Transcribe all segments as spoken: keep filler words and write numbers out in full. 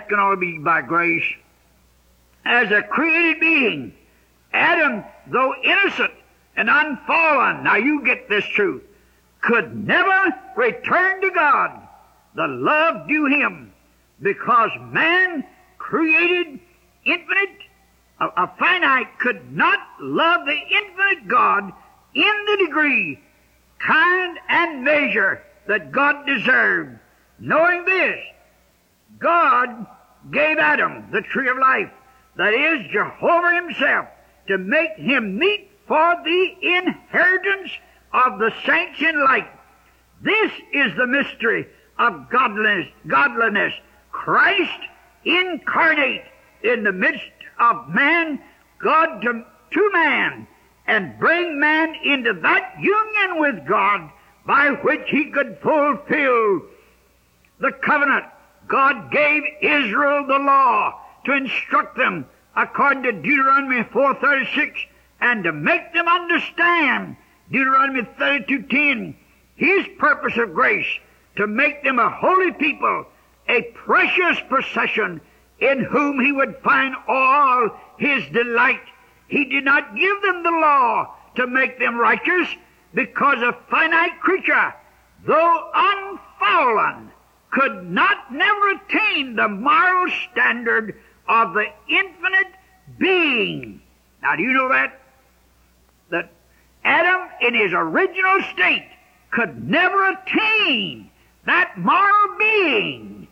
that can only be by grace. As a created being, Adam, though innocent and unfallen, now you get this truth, could never return to God the love due him, because man, created infinite, a, a finite, could not love the infinite God in the degree, kind, and measure that God deserved. Knowing this, God gave Adam the tree of life, that is, Jehovah himself, to make him meet for the inheritance of the saints in light. This is the mystery of godliness, godliness. Christ incarnate in the midst of man, God to, to man, and bring man into that union with God by which he could fulfill the covenant. God gave Israel the law to instruct them according to Deuteronomy four thirty-six, and to make them understand Deuteronomy thirty-two ten, his purpose of grace, to make them a holy people, a precious possession, in whom he would find all his delight. He did not give them the law to make them righteous, because a finite creature, though unfallen, could not never attain the moral standard of the infinite being. Now, do you know that? That Adam, in his original state, could never attain that moral being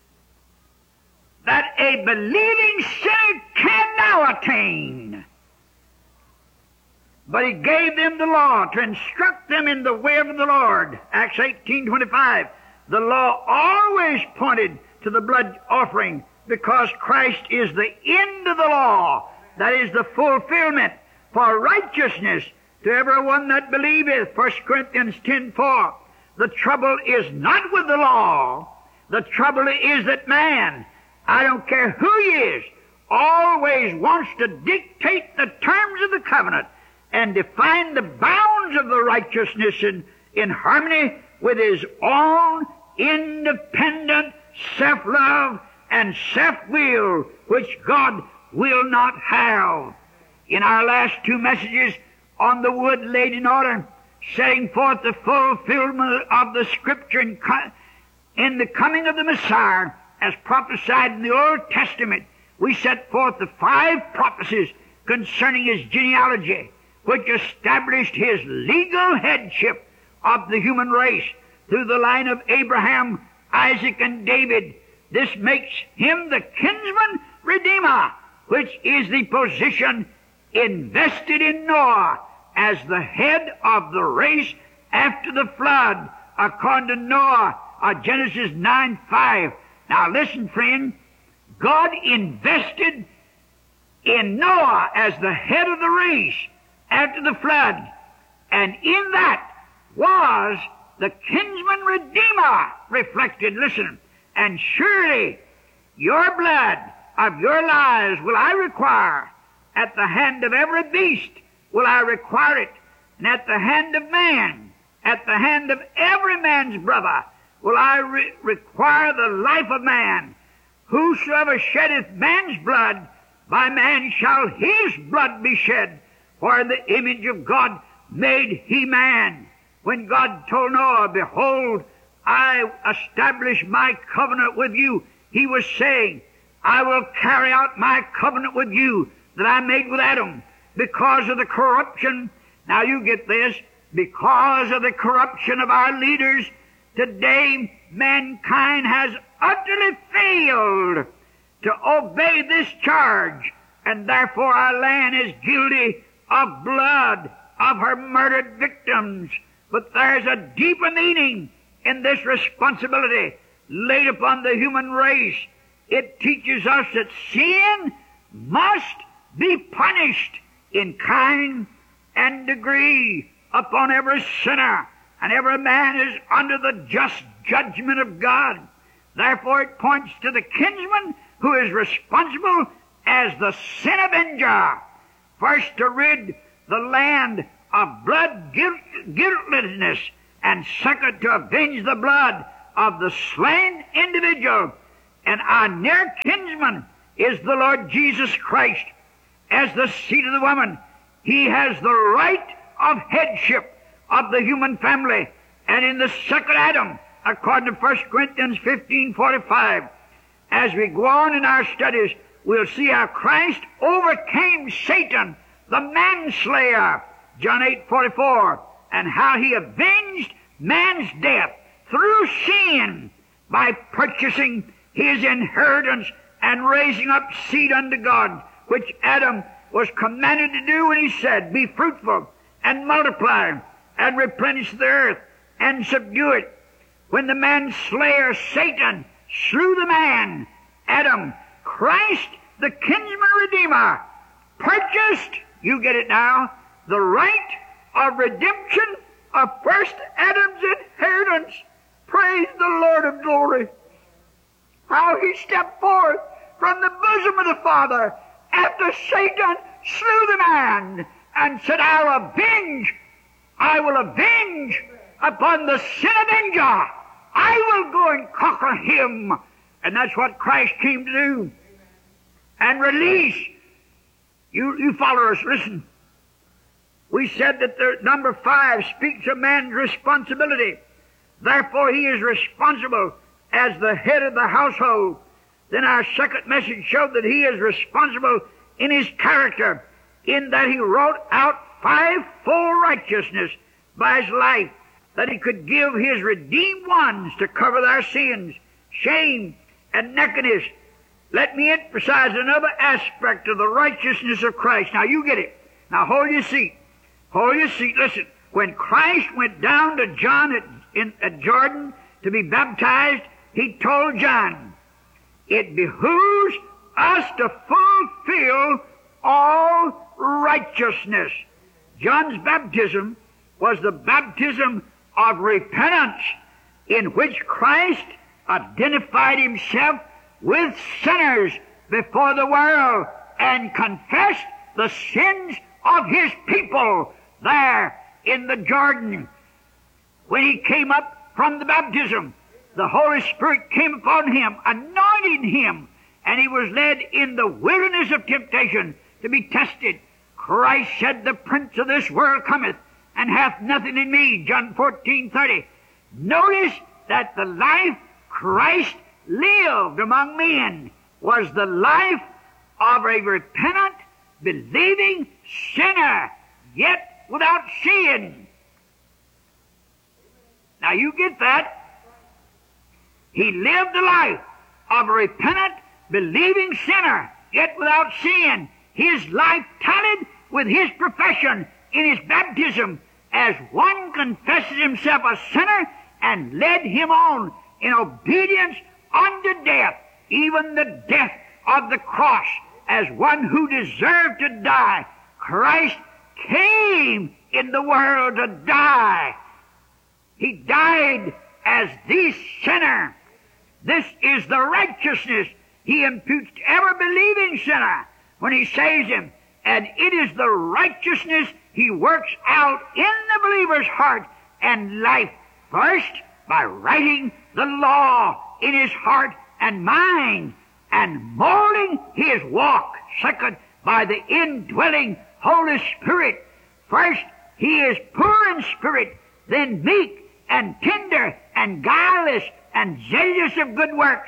that a believing sinner can now attain. But he gave them the law to instruct them in the way of the Lord. Acts eighteen twenty-five. The law always pointed to the blood offering, because Christ is the end of the law. That is the fulfillment for righteousness to everyone that believeth. First Corinthians ten four. The trouble is not with the law. The trouble is that man, I don't care who he is, always wants to dictate the terms of the covenant and define the bounds of the righteousness in, in harmony with his own independent self-love and self-will, which God will not have. In our last two messages on the wood laid in order, setting forth the fulfillment of the Scripture in, co- in the coming of the Messiah, as prophesied in the Old Testament, we set forth the five prophecies concerning his genealogy, which established his legal headship of the human race through the line of Abraham, Isaac, and David. This makes him the kinsman redeemer, which is the position invested in Noah as the head of the race after the flood, according to Noah, uh, Genesis nine five. Now listen, friend, God invested in Noah as the head of the race after the flood, and in that was the kinsman redeemer reflected. Listen, and surely your blood of your lives will I require. At the hand of every beast will I require it, and at the hand of man, at the hand of every man's brother, will I re- require the life of man. Whosoever sheddeth man's blood, by man shall his blood be shed. For in the image of God made he man. When God told Noah, behold, I establish my covenant with you, he was saying, I will carry out my covenant with you that I made with Adam, because of the corruption. Now you get this, because of the corruption of our leaders, today mankind has utterly failed to obey this charge, and therefore our land is guilty of blood of her murdered victims. But there's a deeper meaning in this responsibility laid upon the human race. It teaches us that sin must be punished in kind and degree upon every sinner, and every man is under the just judgment of God. Therefore it points to the kinsman who is responsible as the sin avenger, first to rid the land of blood guilt, guiltlessness, and second to avenge the blood of the slain individual. and our near kinsman is the Lord Jesus Christ. As the seed of the woman, he has the right of headship of the human family. And in the second Adam, according to First Corinthians fifteen forty-five, as we go on in our studies, we'll see how Christ overcame Satan, the manslayer, John eight forty-four, and how he avenged man's death through sin by purchasing his inheritance and raising up seed unto God, which Adam was commanded to do when he said, "Be fruitful and multiply and replenish the earth and subdue it." When the manslayer Satan slew the man, Adam, Christ, the kinsman redeemer, purchased, you get it now, the right of redemption of first Adam's inheritance. Praise the Lord of glory. How he stepped forth from the bosom of the Father after Satan slew the man and said, "I'll avenge, I will avenge upon the sin avenger. I will go and conquer him." And that's what Christ came to do. And release. You, you followers, listen. We said that the number five speaks of man's responsibility. Therefore, he is responsible as the head of the household. Then our second message showed that he is responsible in his character, in that he wrought out fivefold righteousness by his life, that he could give his redeemed ones to cover their sins, shame, and nakedness. Let me emphasize another aspect of the righteousness of Christ. Now you get it. Now hold your seat. Hold your seat. Listen. When Christ went down to John at, in, at Jordan to be baptized, he told John, "It behooves us to fulfill all righteousness." John's baptism was the baptism of repentance, in which Christ identified himself with sinners before the world and confessed the sins of his people there in the Jordan. When he came up from the baptism, the Holy Spirit came upon him, anointing him, and he was led in the wilderness of temptation to be tested. Christ said, "The prince of this world cometh, and hath nothing in me," John fourteen thirty. Notice that the life Christ lived among men was the life of a repentant, believing sinner, yet without sin. Now you get that? He lived the life of a repentant, believing sinner, yet without sin. His life tallied with his profession in his baptism, as one confesses himself a sinner and led him on in obedience unto death, even the death of the cross, as one who deserved to die. Christ came in the world to die. He died as the sinner. This is the righteousness he imputes to every believing sinner when he saves him. And it is the righteousness he works out in the believer's heart and life, first by writing the law in his heart and mind and molding his walk, second by the indwelling Holy Spirit. First he is poor in spirit, then meek and tender and guileless and zealous of good works.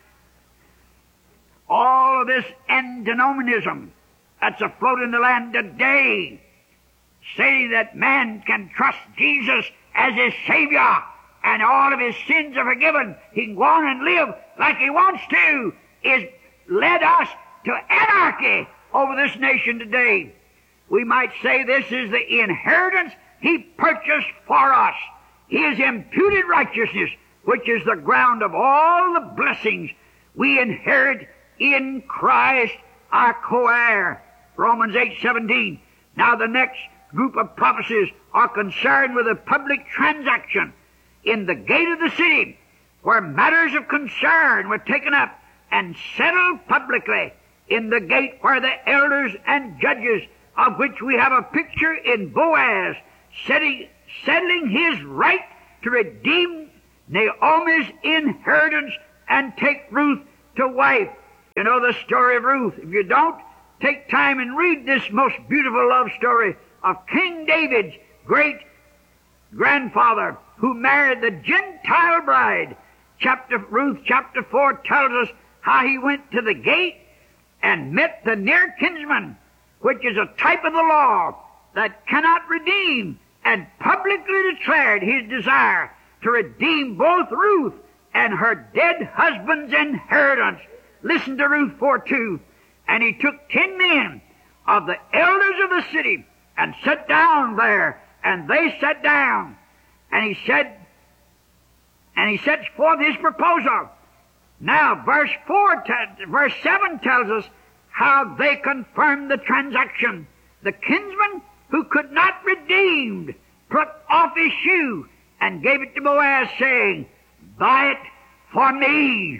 All of this antinomianism that's afloat in the land today, saying that man can trust Jesus as his Savior and all of his sins are forgiven, he can go on and live like he wants to, is led us to anarchy over this nation today. We might say this is the inheritance he purchased for us, his imputed righteousness, which is the ground of all the blessings we inherit in Christ, our co-heir. Romans eight seventeen. Now the next group of prophecies are concerned with a public transaction in the gate of the city, where matters of concern were taken up and settled publicly in the gate, where the elders and judges, of which we have a picture in Boaz, setting, settling his right to redeem Naomi's inheritance and take Ruth to wife. You know the story of Ruth. If you don't, take time and read this most beautiful love story of King David's great grandfather who married the Gentile bride. Chapter Ruth chapter four tells us how he went to the gate and met the near kinsman, which is a type of the law that cannot redeem, and publicly declared his desire to redeem both Ruth and her dead husband's inheritance. Listen to Ruth four two. And he took ten men of the elders of the city and sat down there, and they sat down. And he said, and he sets forth his proposal. Now, verse four, te- verse seven tells us how they confirmed the transaction. The kinsman who could not redeem took off his shoe and gave it to Boaz, saying, "Buy it for me."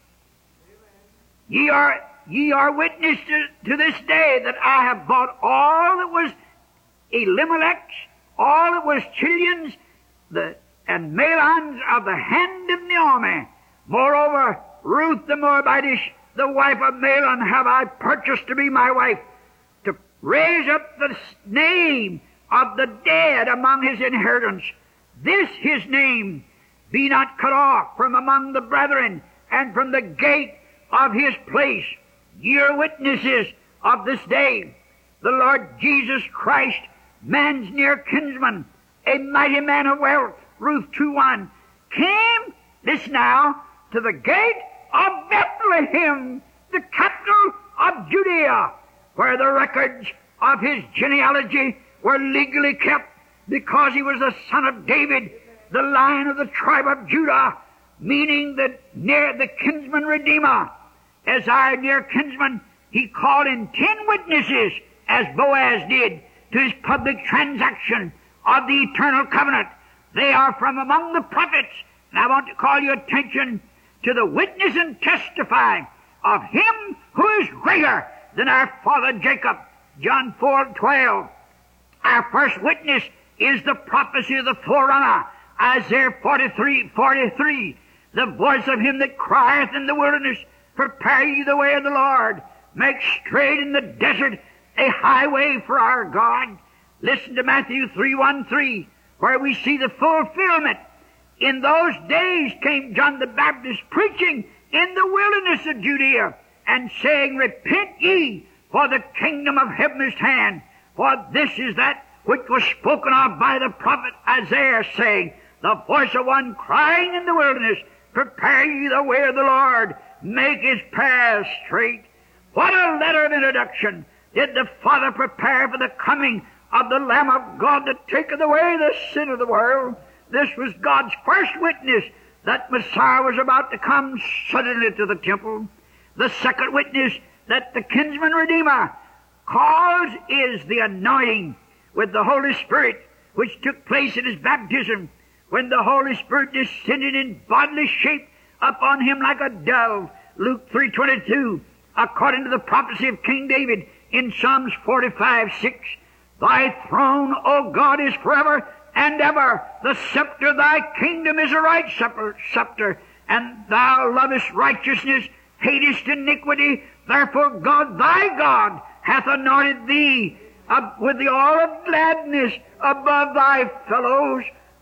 Ye are ye are witness to, to this day that I have bought all that was Elimelech's, all that was Chilion's, the and Mahlon's of the hand of Naomi. Moreover, Ruth the Moabitish, the wife of Mahlon, have I purchased to be my wife, to raise up the name of the dead among his inheritance. This his name be not cut off from among the brethren, and from the gate of his place. Ye are witnesses of this day. The Lord Jesus Christ, man's near kinsman, a mighty man of wealth, Ruth two one, came, listen now, to the gate of Bethlehem, the capital of Judea, where the records of his genealogy were legally kept, because he was the son of David, the Lion of the tribe of Judah, meaning that near the kinsman redeemer. As our near kinsman, he called in ten witnesses, as Boaz did, to his public transaction of the eternal covenant. They are from among the prophets, and I want to call your attention to the witness and testify of him who is greater than our father Jacob. John four twelve. Our first witness is the prophecy of the forerunner, Isaiah forty-three forty-three. The voice of him that crieth in the wilderness, prepare ye the way of the Lord, make straight in the desert a highway for our God. Listen to Matthew three one three, where we see the fulfillment. In those days came John the Baptist preaching in the wilderness of Judea, and saying, Repent ye, for the kingdom of heaven is at hand. For this is that which was spoken of by the prophet Isaiah, saying, The voice of one crying in the wilderness, Prepare ye the way of the Lord, make his paths straight. What a letter of introduction did the Father prepare for the coming of the Lamb of God that taketh away the sin of the world. This was God's first witness that Messiah was about to come suddenly to the temple. The second witness that the kinsman redeemer calls is the anointing with the Holy Spirit, which took place at his baptism, when the Holy Spirit descended in bodily shape upon him like a dove. Luke three twenty-two, according to the prophecy of King David in Psalms forty-five six. Thy throne, O God, is forever and ever. The scepter of thy kingdom is a right scepter, and thou lovest righteousness, hatest iniquity. Therefore God, thy God, hath anointed thee uh, with the oil of gladness above thy fellows.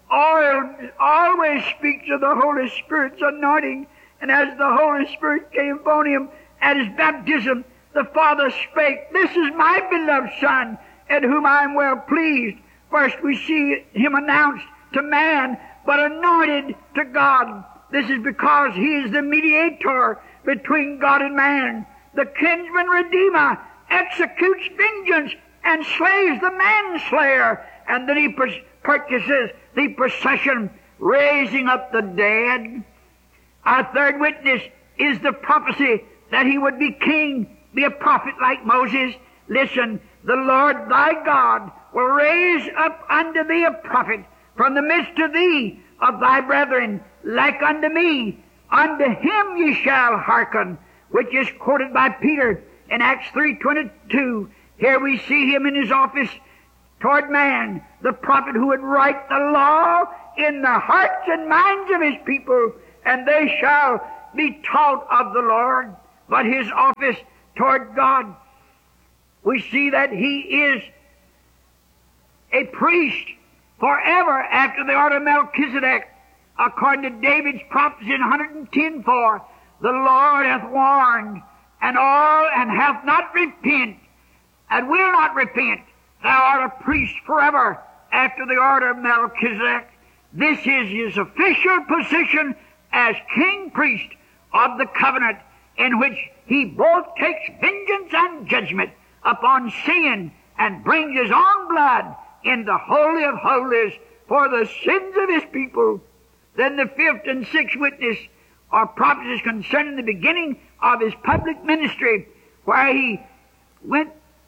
Oil always speaks of the Holy Spirit's anointing, and as the Holy Spirit came upon him at his baptism, the Father spake, This is my beloved Son, in whom I am well pleased. First we see him announced to man, but anointed to God. This is because he is the mediator between God and man. The kinsman redeemer executes vengeance and slays the manslayer, and then he purchases the procession, raising up the dead. Our third witness is the prophecy that he would be king, be a prophet like Moses. Listen, the Lord thy God will raise up unto thee a prophet from the midst of thee, of thy brethren, like unto me. Unto him ye shall hearken, which is quoted by Peter in Acts three twenty-two. Here we see him in his office toward man, the prophet who would write the law in the hearts and minds of his people, and they shall be taught of the Lord, but his office toward God. We see that he is a priest forever after the order of Melchizedek, according to David's prophecy in one ten four. The Lord hath warned, and all, and hath not repent, and will not repent. Thou art a priest forever after the order of Melchizedek. This is his official position as king priest of the covenant, in which he both takes vengeance and judgment upon sin and brings his own blood in the Holy of Holies for the sins of his people. Then the fifth and sixth witness are prophecies concerning the beginning of his public ministry, where he went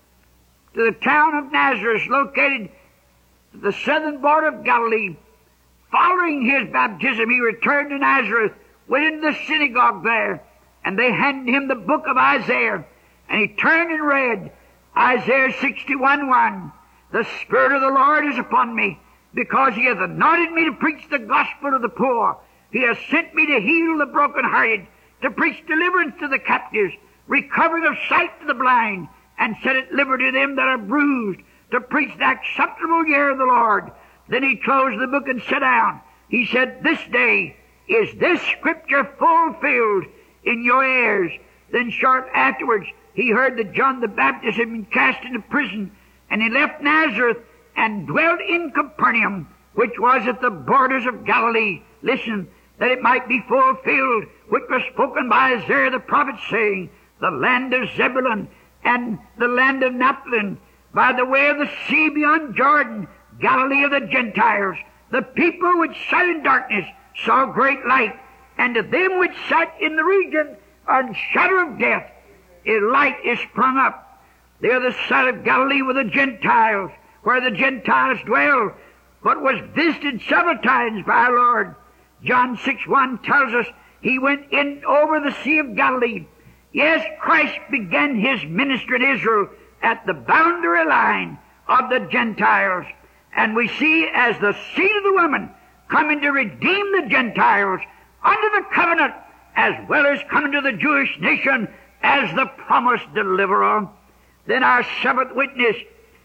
to the town of Nazareth, located at the southern border of Galilee. Following his baptism, he returned to Nazareth, went into the synagogue there, and they handed him the book of Isaiah, and he turned and read Isaiah sixty-one one. The Spirit of the Lord is upon me, because he hath anointed me to preach the gospel to the poor. He has sent me to heal the brokenhearted, to preach deliverance to the captives, recovering of sight to the blind, and set at liberty them that are bruised, to preach the acceptable year of the Lord. Then he closed the book and sat down. He said, This day is this scripture fulfilled in your ears. Then short afterwards he heard that John the Baptist had been cast into prison, and he left Nazareth and dwelt in Capernaum, which was at the borders of Galilee. Listen, that it might be fulfilled, which was spoken by Isaiah the prophet, saying, The land of Zebulun and the land of Naphtali, by the way of the sea beyond Jordan, Galilee of the Gentiles. The people which sat in darkness saw great light, and to them which sat in the region and shadow of death, a light is sprung up. The other side of Galilee were the Gentiles, where the Gentiles dwell, but was visited several times by our Lord. John six one tells us he went in over the Sea of Galilee. Yes, Christ began his ministry in Israel at the boundary line of the Gentiles. And we see as the seed of the woman coming to redeem the Gentiles under the covenant, as well as coming to the Jewish nation as the promised deliverer. Then our seventh witness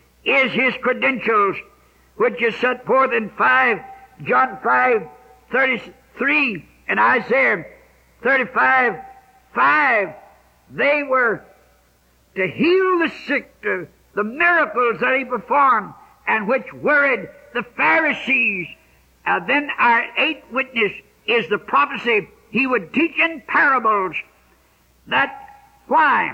is his credentials, which is set forth in five, John five, thirty-three, and Isaiah thirty-five, five. They were to heal the sick, to the miracles that he performed, and which worried the Pharisees. Uh, then our eighth witness is the prophecy he would teach in parables. That why?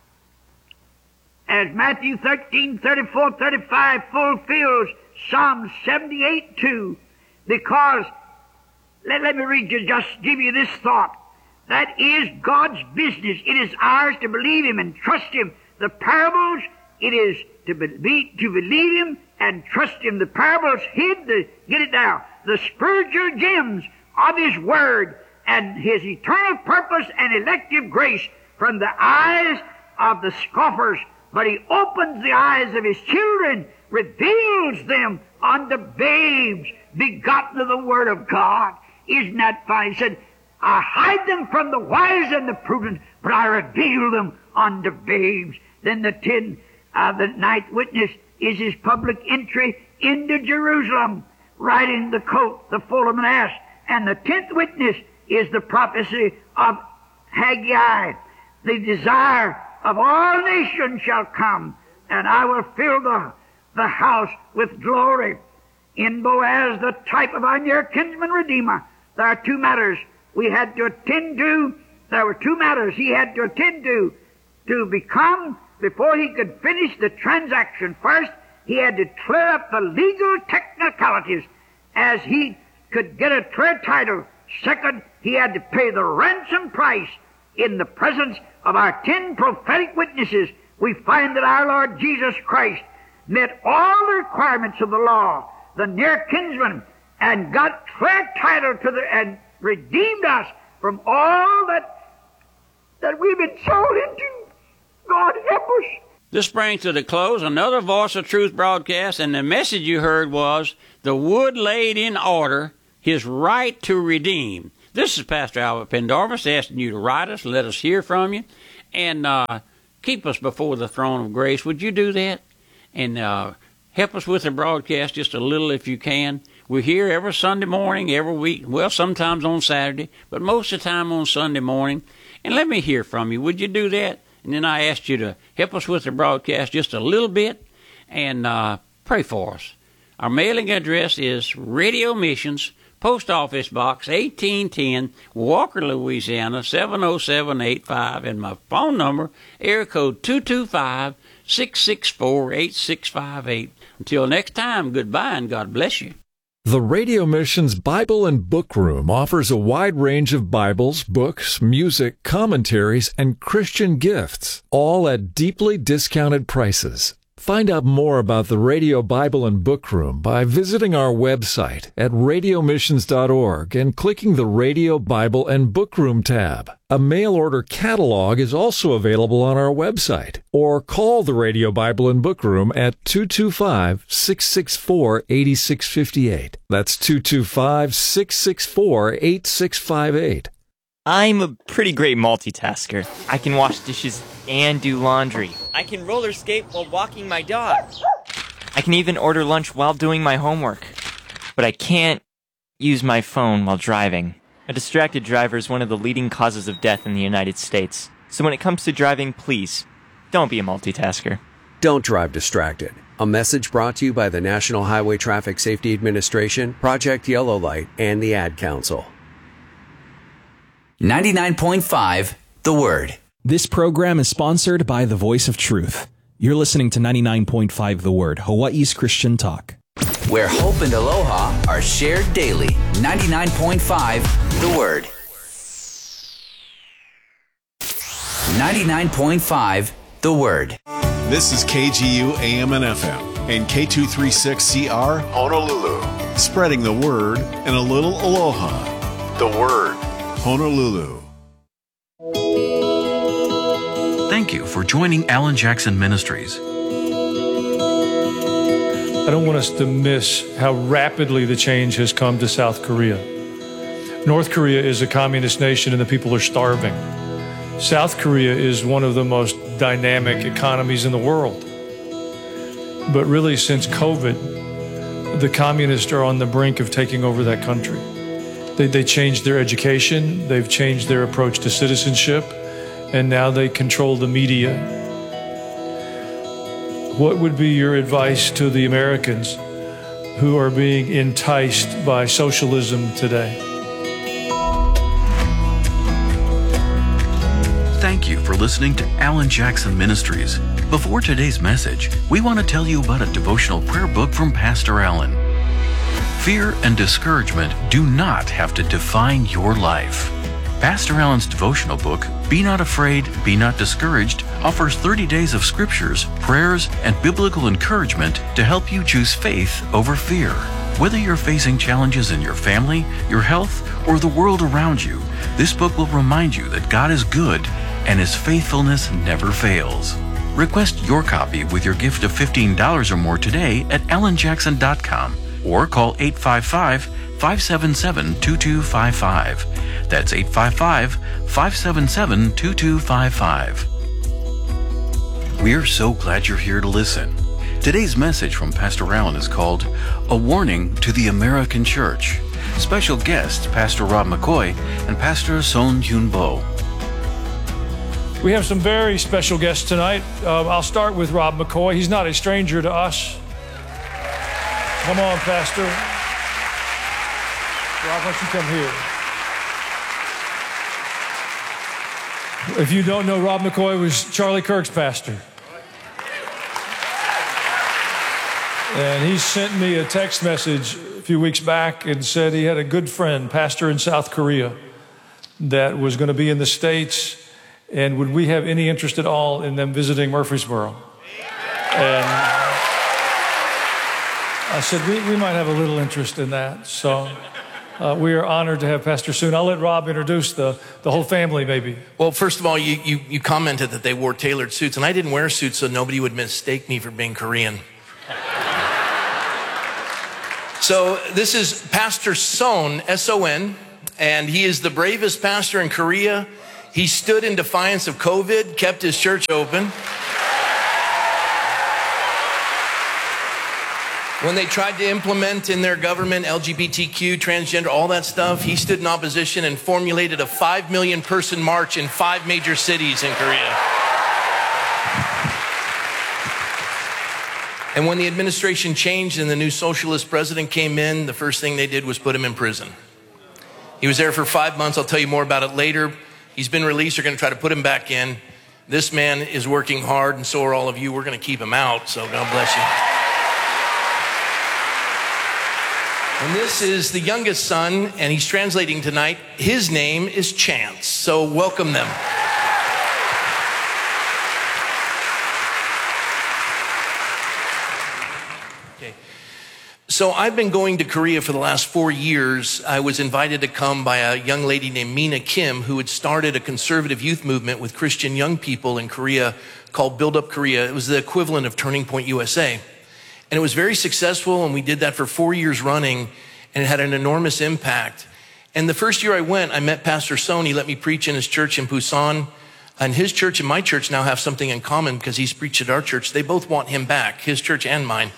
As Matthew thirteen, thirty-four, thirty-five fulfills Psalm seventy-eight two, because, let, let me read you, just give you this thought. That is God's business. It is ours to believe him and trust him. The parables, it is to believe, to believe him and trust him. The parables hid the, get it now, the spiritual gems of his word and his eternal purpose and elective grace from the eyes of the scoffers. But he opens the eyes of his children, reveals them unto babes begotten of the word of God. Isn't that fine? He said, I hide them from the wise and the prudent, but I reveal them unto babes. Then the ten, uh, the ninth witness is his public entry into Jerusalem, riding the coat, the foal of an ass. And the tenth witness is the prophecy of Haggai. The desire of all nations shall come, and I will fill the, the house with glory. In Boaz, the type of our near kinsman redeemer, there are two matters we had to attend to. There were two matters he had to attend to to become, before he could finish the transaction. First, he had to clear up the legal technicalities as he could get a clear title. Second, he had to pay the ransom price. In the presence of our ten prophetic witnesses, we find that our Lord Jesus Christ met all the requirements of the law, the near kinsman, and got clear title to the, and redeemed us from all that that we've been sold into. God help us. This brings to the close another Voice of Truth broadcast, and the message you heard was the wood laid in order, his right to redeem. This is Pastor Albert Pendarvis asking you to write us, let us hear from you, and uh, keep us before the throne of grace. Would you do that? And uh, help us with the broadcast just a little if you can. We're here every Sunday morning, every week, well, sometimes on Saturday, but most of the time on Sunday morning. And let me hear from you. Would you do that? And then I asked you to help us with the broadcast just a little bit and uh, pray for us. Our mailing address is Radio Missions, Post Office Box eighteen ten, Walker, Louisiana, seven oh seven eight five, and my phone number, area code two two five, six six four, eight six five eight. Until next time, goodbye and God bless you. The Radio Missions Bible and Book Room offers a wide range of Bibles, books, music, commentaries, and Christian gifts, all at deeply discounted prices. Find out more about the Radio Bible and Book Room by visiting our website at radio missions dot org and clicking the Radio Bible and Book Room tab. A mail-order catalog is also available on our website, or call the Radio Bible and Book Room at two two five, six six four, eight six five eight. That's two two five, six six four, eight six five eight. I'm a pretty great multitasker. I can wash dishes and do laundry. I can roller skate while walking my dog. I can even order lunch while doing my homework. But I can't use my phone while driving. A distracted driver is one of the leading causes of death in the United States. So when it comes to driving, please, don't be a multitasker. Don't drive distracted. A message brought to you by the National Highway Traffic Safety Administration, Project Yellow Light, and the Ad Council. ninety-nine point five, The Word. This program is sponsored by The Voice of Truth. You're listening to ninety-nine point five The Word, Hawaii's Christian talk. Where hope and aloha are shared daily. ninety-nine point five The Word. ninety-nine point five The Word. This is K G U A M and F M and K two thirty-six C R Honolulu. Spreading the word and a little aloha. The Word. Honolulu. Thank you for joining Alan Jackson Ministries. I don't want us to miss how rapidly the change has come to South Korea. North Korea is a communist nation and the people are starving. South Korea is one of the most dynamic economies in the world. But really, since COVID, the communists are on the brink of taking over that country. They, they changed their education, they've changed their approach to citizenship, and now they control the media. What would be your advice to the Americans who are being enticed by socialism today? Thank you for listening to Alan Jackson Ministries. Before today's message, we want to tell you about a devotional prayer book from Pastor Alan. Fear and discouragement do not have to define your life. Pastor Allen's devotional book, Be Not Afraid, Be Not Discouraged, offers thirty days of scriptures, prayers, and biblical encouragement to help you choose faith over fear. Whether you're facing challenges in your family, your health, or the world around you, this book will remind you that God is good and His faithfulness never fails. Request your copy with your gift of fifteen dollars or more today at alan jackson dot com or call eight five five, five seven seven, two two five five. That's eight five five, five seven seven, two two five five. We're so glad you're here to listen. Today's message from Pastor Allen is called A Warning to the American Church. Special guests Pastor Rob McCoy and Pastor Son Hyun Bo. We have some very special guests tonight. Uh, I'll start with Rob McCoy. He's not a stranger to us. Come on, Pastor. Rob, why don't you come here? If you don't know, Rob McCoy was Charlie Kirk's pastor. And he sent me a text message a few weeks back and said he had a good friend, pastor in South Korea, that was going to be in the States, and would we have any interest at all in them visiting Murfreesboro? And I said, we, we might have a little interest in that. So uh, we are honored to have Pastor Soon. I'll let Rob introduce the, the whole family, maybe. Well, first of all, you, you, you commented that they wore tailored suits, and I didn't wear suits so nobody would mistake me for being Korean. So this is Pastor Son, S O N, and he is the bravest pastor in Korea. He stood in defiance of COVID, kept his church open. When they tried to implement in their government L G B T Q, transgender, all that stuff, he stood in opposition and formulated a five million person march in five major cities in Korea. And when the administration changed and the new socialist president came in, the first thing they did was put him in prison. He was there for five months. I'll tell you more about it later. He's been released. They're going to try to put him back in. This man is working hard, and so are all of you. We're going to keep him out, so God bless you. And this is the youngest son, and he's translating tonight. His name is Chance, so welcome them. Okay. So I've been going to Korea for the last four years. I was invited to come by a young lady named Mina Kim, who had started a conservative youth movement with Christian young people in Korea called Build Up Korea. It was the equivalent of Turning Point U S A. And it was very successful, and we did that for four years running, and it had an enormous impact. And the first year I went, I met Pastor Son. He let me preach in his church in Busan. And his church and my church now have something in common because he's preached at our church. They both want him back, his church and mine.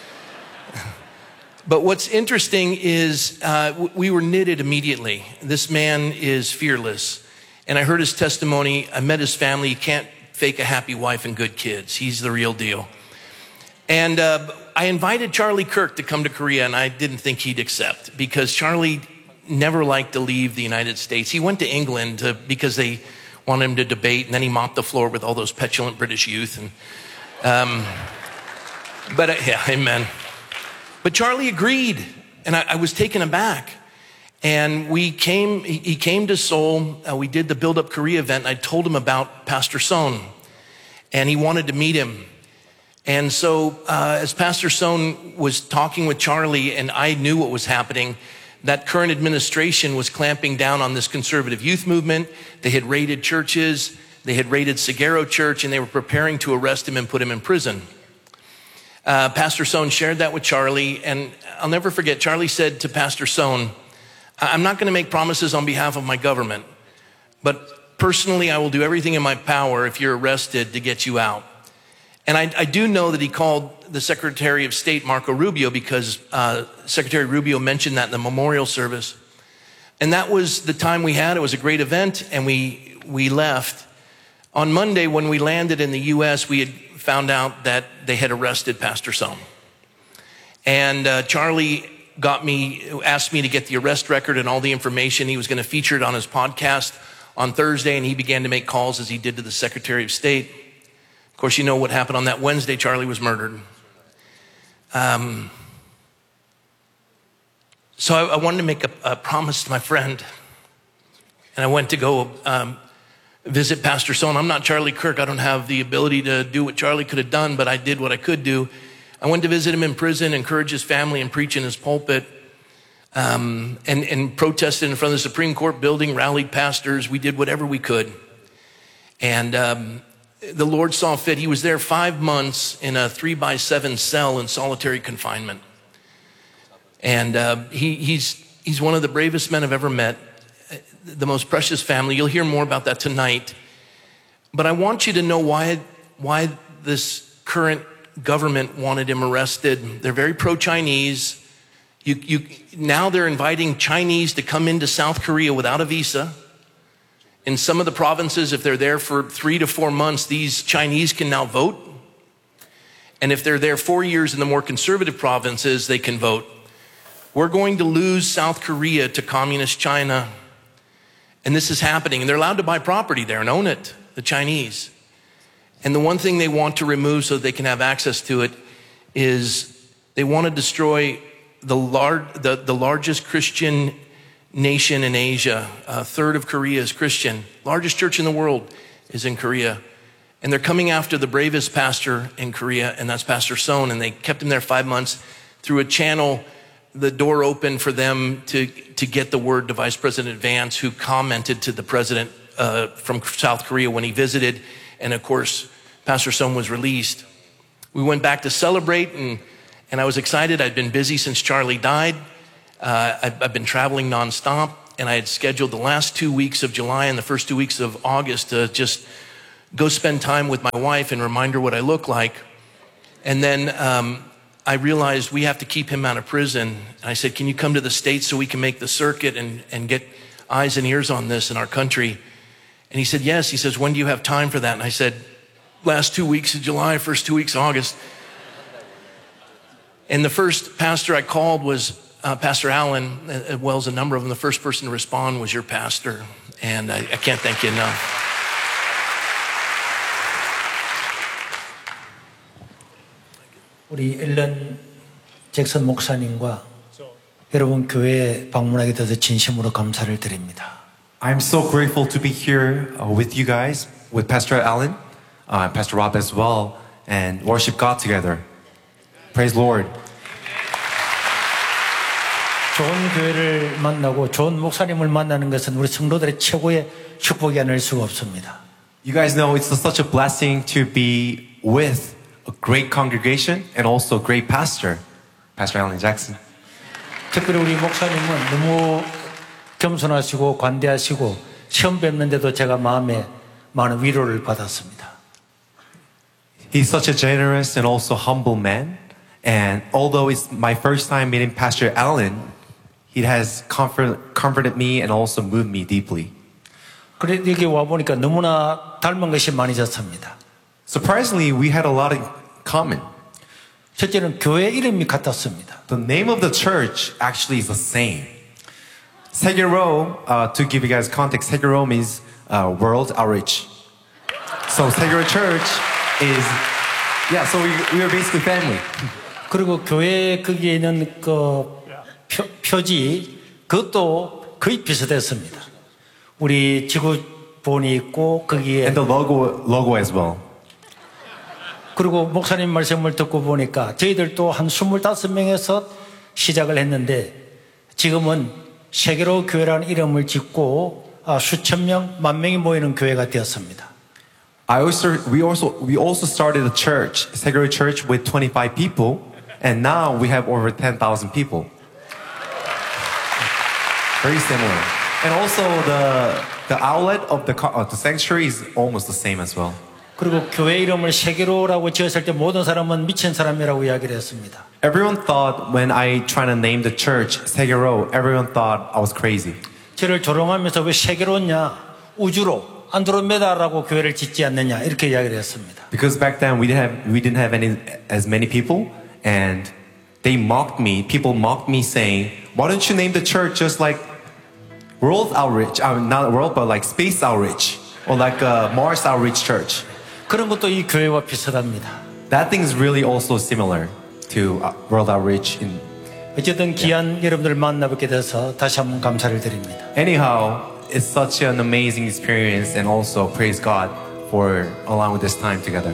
But what's interesting is uh, we were knitted immediately. This man is fearless. And I heard his testimony. I met his family. You can't fake a happy wife and good kids. He's the real deal. And uh, I invited Charlie Kirk to come to Korea, and I didn't think he'd accept because Charlie never liked to leave the United States. He went to England to, because they wanted him to debate, and then he mopped the floor with all those petulant British youth. And, um, but uh, yeah, amen. But Charlie agreed, and I, I was taken aback. And we came, he, he came to Seoul. Uh, we did the Build Up Korea event. And I told him about Pastor Son, and he wanted to meet him. And so uh, as Pastor Son was talking with Charlie, and I knew what was happening, that current administration was clamping down on this conservative youth movement. They had raided churches. They had raided Sagero Church, and they were preparing to arrest him and put him in prison. Uh, Pastor Son shared that with Charlie, and I'll never forget, Charlie said to Pastor Son, I'm not going to make promises on behalf of my government, but personally I will do everything in my power if you're arrested to get you out. And I, I do know that he called the Secretary of State, Marco Rubio, because uh, Secretary Rubio mentioned that in the memorial service. And that was the time we had. It was a great event, and we, we left. On Monday, when we landed in the U S, we had found out that they had arrested Pastor Son. And uh, Charlie got me, asked me to get the arrest record and all the information. He was going to feature it on his podcast on Thursday, and he began to make calls as he did to the Secretary of State. Of course, you know what happened on that Wednesday. Charlie was murdered. Um, so I, I wanted to make a, a promise to my friend, and I went to go um, visit Pastor Son. I'm not Charlie Kirk. I don't have the ability to do what Charlie could have done, but I did what I could do. I went to visit him in prison, encourage his family, and preach in his pulpit, um, and, and protested in front of the Supreme Court building, rallied pastors. We did whatever we could. And um, the Lord saw fit. He was there five months in a three by seven cell in solitary confinement. And uh, he, he's, he's one of the bravest men I've ever met. The most precious family. You'll hear more about that tonight. But I want you to know why, why this current government wanted him arrested. They're very pro-Chinese. You, you, now they're inviting Chinese to come into South Korea without a visa. In some of the provinces, if they're there for three to four months, these Chinese can now vote. And if they're there four years in the more conservative provinces, they can vote. We're going to lose South Korea to communist China. And this is happening. And they're allowed to buy property there and own it, the Chinese. And the one thing they want to remove so they can have access to it is they want to destroy the, lar- the, the largest Christian nation in Asia. A third of Korea is Christian. Largest church in the world is in Korea. And they're coming after the bravest pastor in Korea, and that's Pastor Son. And they kept him there five months through a channel. The door opened for them to, to get the word to Vice President Vance, who commented to the president uh, from South Korea when he visited. And of course, Pastor Son was released. We went back to celebrate, and, and I was excited. I'd been busy since Charlie died. Uh, I've, I've been traveling nonstop. and I had scheduled the last two weeks of July and the first two weeks of August to just go spend time with my wife and remind her what I look like. And then um, I realized we have to keep him out of prison. And I said, can you come to the States so we can make the circuit and, and get eyes and ears on this in our country? And he said, yes. He says, when do you have time for that? And I said, last two weeks of July, first two weeks of August. And the first pastor I called was uh, Pastor Allen, as well as a number of them. The first person to respond was your pastor. And I, I can't thank you enough. 우리 앨런 잭슨 목사님과 여러분 교회에 방문하게 돼서 진심으로 감사를 드립니다. I'm so grateful to be here uh, with you guys, with Pastor Allen, uh, Pastor Rob as well, and worship God together. Praise Lord. 좋은 교회를 만나고 좋은 목사님을 만나는 것은 우리 성도들의 최고의 축복이 아닐 수가 없습니다. You guys know it's such a blessing to be with a great congregation and also a great pastor, Pastor Alan Jackson. 특별히 우리 목사님은 너무 겸손하시고 관대하시고 처음 뵙는데도 제가 마음에 많은 위로를 받았습니다. He's such a generous and also humble man, and although it's my first time meeting Pastor Allen, he has comfort, comforted me and also moved me deeply. 그래 여기 와 보니까 너무나 닮은 것이 많이 졌습니다. Surprisingly, we had a lot in common. 첫째는 교회 이름이 같았습니다. The name of the church actually is the same. 세계로, uh, to give you guys context, 세계로 means uh, World Outreach. So 세계로 Church is, yeah, so we, we are basically family. 그리고 교회 거기에 있는 그 표, 표지 그것도 거의 비슷했습니다. 우리 지구본이 있고 거기에 And the logo, logo as well. 그리고 목사님 말씀을 듣고 보니까 저희들도 한 스물다섯 명에서 시작을 했는데 지금은 세계로 교회라는 이름을 짓고 수천 명, 만 명이 모이는 교회가 되었습니다. I also, we also, we also started a church, Segeru Church, with twenty-five people, and now we have over ten thousand people. Very similar. And also the the outlet of the uh, the sanctuary is almost the same as well. 그리고 교회 이름을 세계로라고 지었을 때 모든 사람은 미친 사람이라고 이야기를 했습니다. Everyone thought when I tried to name the church Segero, everyone thought I was crazy. 저를 조롱하면서 왜 세계로냐, 우주로, 안드로메다라고 교회를 짓지 않느냐 이렇게 이야기를 했습니다. Because back then we didn't have we didn't have any as many people, and they mocked me. People mocked me, saying, "Why don't you name the church just like World Outreach? I mean, not World, but like Space Outreach or like uh, Mars Outreach Church." 그런 것도 이 교회와 비슷합니다. That thing is really also similar to World Outreach. In, 어쨌든 귀한 yeah. 여러분들 만나뵙게 돼서 다시 한번 감사를 드립니다. Anyhow, it's such an amazing experience, and also praise God for allowing this time together.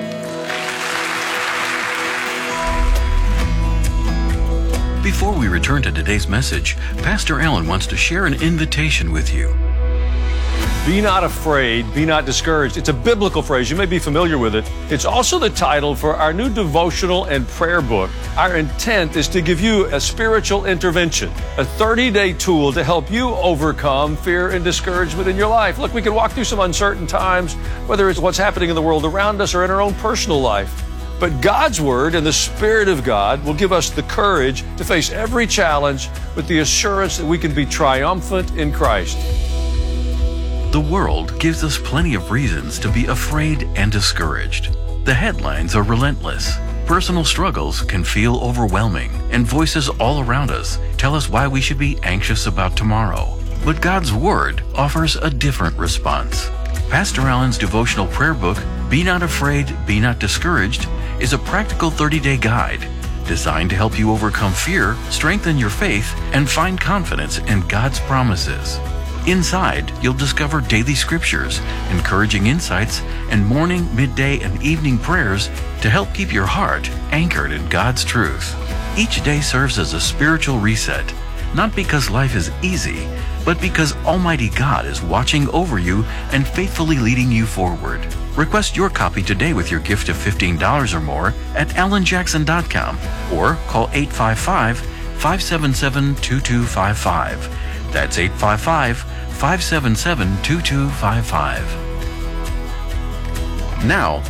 Before we return to today's message, Pastor Allen wants to share an invitation with you. Be not afraid, be not discouraged. It's a biblical phrase. You may be familiar with it. It's also the title for our new devotional and prayer book. Our intent is to give you a spiritual intervention, a thirty-day tool to help you overcome fear and discouragement in your life. Look, we can walk through some uncertain times, whether it's what's happening in the world around us or in our own personal life. But God's Word and the Spirit of God will give us the courage to face every challenge with the assurance that we can be triumphant in Christ. The world gives us plenty of reasons to be afraid and discouraged. The headlines are relentless. Personal struggles can feel overwhelming, and voices all around us tell us why we should be anxious about tomorrow. But God's Word offers a different response. Pastor Allen's devotional prayer book, Be Not Afraid, Be Not Discouraged, is a practical thirty-day guide designed to help you overcome fear, strengthen your faith, and find confidence in God's promises. Inside, you'll discover daily scriptures, encouraging insights, and morning, midday, and evening prayers to help keep your heart anchored in God's truth. Each day serves as a spiritual reset, not because life is easy, but because Almighty God is watching over you and faithfully leading you forward. Request your copy today with your gift of fifteen dollars or more at alan jackson dot com or call eight five five, five seven seven, two two five five. That's eight five five, five seven seven, two two five five. Now,